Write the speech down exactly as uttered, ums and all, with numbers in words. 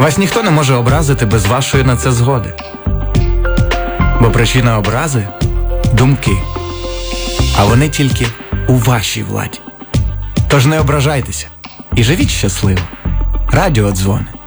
Вас ніхто не може образити без вашої на це згоди. Бо причина образи – думки. А вони тільки у вашій владі. Тож не ображайтеся і живіть щасливо. Радіодзвони.